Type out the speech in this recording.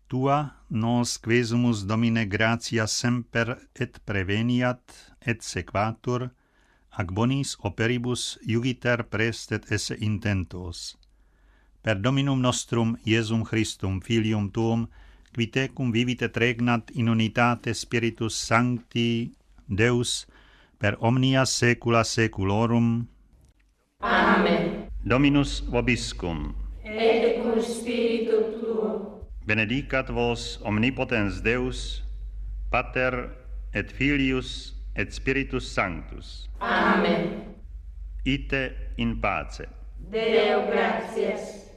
tua, nos quesumus Domine gratia semper et preveniat et sequatur, ac bonis operibus iugiter prestet esse intentos. Per Dominum nostrum Iesum Christum, Filium tuum, qui tecum vivit et regnat in unitate Spiritus Sancti, Deus, per omnia saecula saeculorum. Amen. Dominus vobiscum. Et cum spiritu tuo. Benedicat vos omnipotens Deus, Pater et Filius et Spiritus Sanctus. Amen. Ite in pace. Deo gratias.